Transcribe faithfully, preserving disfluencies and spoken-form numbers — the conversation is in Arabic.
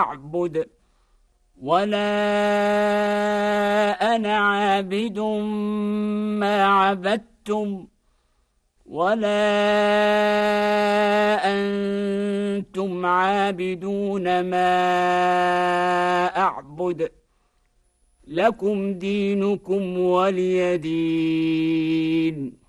أعبد ولا أنا عابد ما عبدتم ولا أنتم عابدون ما أعبد لكم دينكم ولي دين.